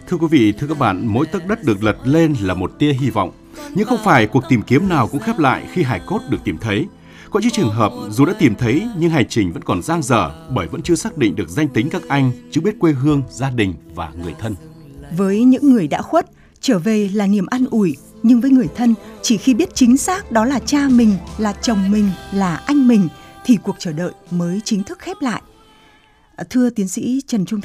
Thưa quý vị, thưa các bạn, mỗi tấc đất được lật lên là một tia hy vọng. Nhưng không phải cuộc tìm kiếm nào cũng khép lại khi hài cốt được tìm thấy. Có những trường hợp dù đã tìm thấy nhưng hành trình vẫn còn dang dở bởi vẫn chưa xác định được danh tính các anh, chưa biết quê hương, gia đình và người thân. Với những người đã khuất, trở về là niềm an ủi, nhưng với người thân, chỉ khi biết chính xác đó là cha mình, là chồng mình, là anh mình, thì cuộc chờ đợi mới chính thức khép lại. Thưa tiến sĩ Trần Trung Thành,